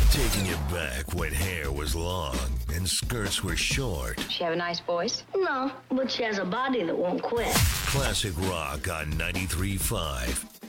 Taking you back when hair was long and skirts were short. She have a nice voice? No, but she has a body that won't quit. Classic rock on 93.5.